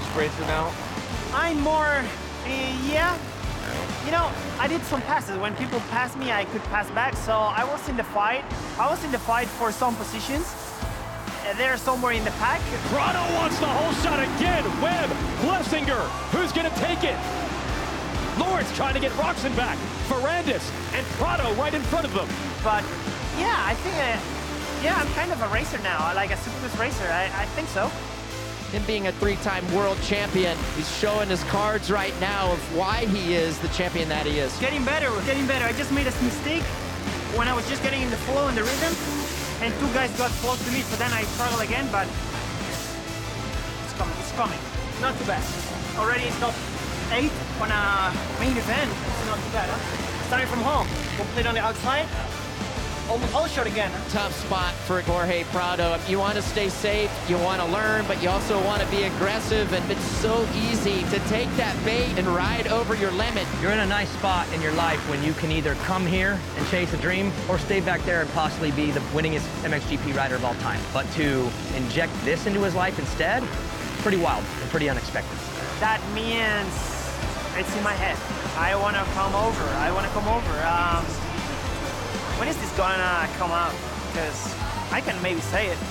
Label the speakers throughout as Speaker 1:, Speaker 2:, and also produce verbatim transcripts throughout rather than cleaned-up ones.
Speaker 1: racer now?
Speaker 2: I'm more, uh, yeah. You know, I did some passes. When people pass me, I could pass back. So I was in the fight. I was in the fight for some positions. Uh, they're somewhere in the pack.
Speaker 3: Prado wants the whole shot again. Webb, Plessinger, who's gonna take it? Lawrence trying to get Roczen back. Ferrandis and Prado right in front of them.
Speaker 2: But yeah, I think, uh, yeah, I'm kind of a racer now, like a Superboost racer. I, I think so.
Speaker 4: Him being a three-time world champion, he's showing his cards right now of why he is the champion that he is.
Speaker 2: Getting better, getting better. I just made a mistake when I was just getting in the flow and the rhythm, and two guys got close to me, so then I struggled again, but it's coming, it's coming. Not too bad. Already top eight on a main event. It's not too bad, huh? Starting from home, complete on the outside. Almost all shot again.
Speaker 4: Tough spot for Jorge Prado. You want to stay safe, you want to learn, but you also want to be aggressive, and it's so easy to take that bait and ride over your limit.
Speaker 5: You're in a nice spot in your life when you can either come here and chase a dream or stay back there and possibly be the winningest M X G P rider of all time. But to inject this into his life instead, pretty wild and pretty unexpected.
Speaker 2: That means it's in my head. I want to come over. I want to come over. Um, When is this gonna come out? Because I can maybe say it.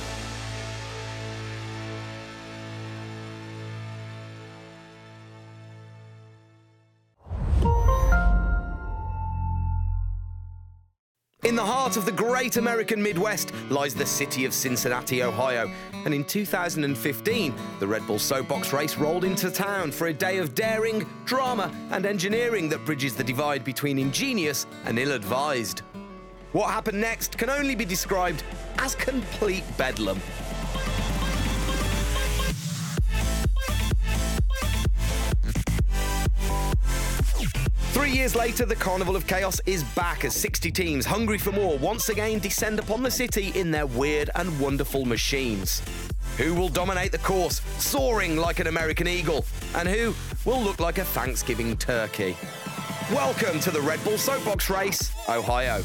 Speaker 6: In the heart of the great American Midwest lies the city of Cincinnati, Ohio. And in two thousand fifteen, the Red Bull Soapbox race rolled into town for a day of daring, drama, and engineering that bridges the divide between ingenious and ill-advised. What happened next can only be described as complete bedlam. Three years later, the Carnival of Chaos is back as sixty teams hungry for more once again descend upon the city in their weird and wonderful machines. Who will dominate the course, soaring like an American eagle? And who will look like a Thanksgiving turkey? Welcome to the Red Bull Soapbox Race, Ohio.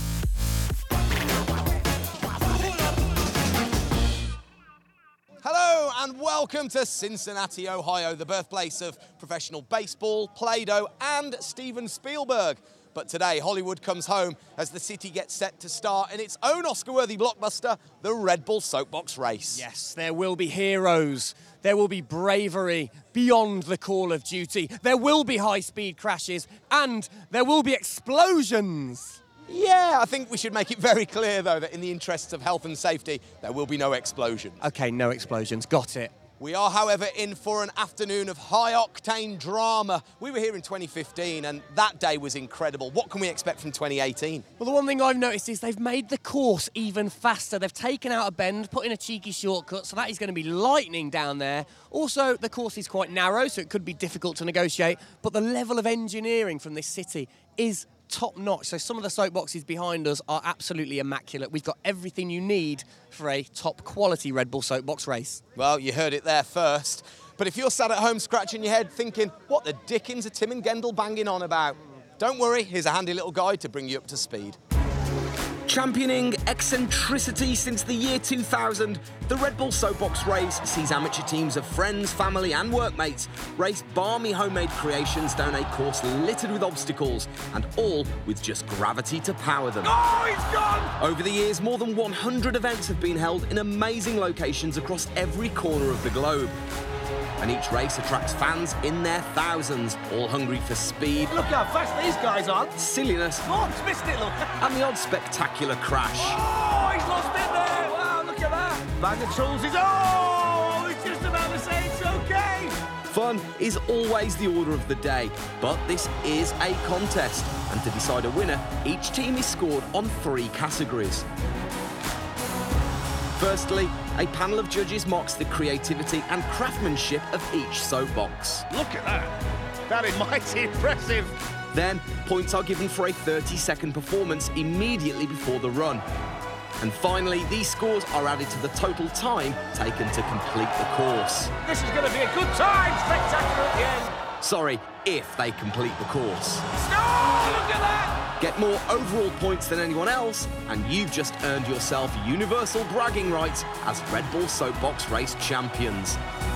Speaker 6: Hello and welcome to Cincinnati, Ohio, the birthplace of professional baseball, Play-Doh and Steven Spielberg. But today, Hollywood comes home as the city gets set to star in its own Oscar-worthy blockbuster, the Red Bull Soapbox Race.
Speaker 7: Yes, there will be heroes. There will be bravery beyond the call of duty. There will be high-speed crashes and there will be explosions.
Speaker 6: Yeah, I think we should make it very clear, though, that in the interests of health and safety, there will be no explosions.
Speaker 7: OK, no explosions. Got it.
Speaker 6: We are, however, in for an afternoon of high-octane drama. We were here in twenty fifteen, and that day was incredible. What can we expect from twenty eighteen?
Speaker 7: Well, the one thing I've noticed is they've made the course even faster. They've taken out a bend, put in a cheeky shortcut, so that is going to be lightning down there. Also, the course is quite narrow, so it could be difficult to negotiate, but the level of engineering from this city is top-notch. So some of the soapboxes behind us are absolutely immaculate. We've got everything you need for a top-quality Red Bull Soapbox race.
Speaker 6: Well, you heard it there first. But if you're sat at home scratching your head thinking, what the dickens are Tim and Gendel banging on about? Don't worry, here's a handy little guide to bring you up to speed. Championing eccentricity since the year two thousand, the Red Bull Soapbox Race sees amateur teams of friends, family and workmates race balmy homemade creations down a course littered with obstacles, and all with just gravity to power them.
Speaker 3: Oh, he's gone!
Speaker 6: Over the years, more than one hundred events have been held in amazing locations across every corner of the globe. And each race attracts fans in their thousands, all hungry for speed.
Speaker 3: Look how fast these guys are.
Speaker 6: Silliness.
Speaker 3: Oh, he's missed it, look.
Speaker 6: And the odd spectacular crash.
Speaker 3: Oh, he's lost it there. Wow, look at that. Bag of tools is... Oh, I was just about to say it's okay.
Speaker 6: Fun is always the order of the day, but this is a contest. And to decide a winner, each team is scored on three categories. Firstly, a panel of judges marks the creativity and craftsmanship of each soapbox.
Speaker 3: Look at that. That is mighty impressive.
Speaker 6: Then, points are given for a thirty second performance immediately before the run. And finally, these scores are added to the total time taken to complete the course.
Speaker 3: This is going to be a good time. Spectacular at the end.
Speaker 6: Sorry, if they complete the course.
Speaker 3: Oh, look at that.
Speaker 6: Get more overall points than anyone else, and you've just earned yourself universal bragging rights as Red Bull Soapbox Race champions.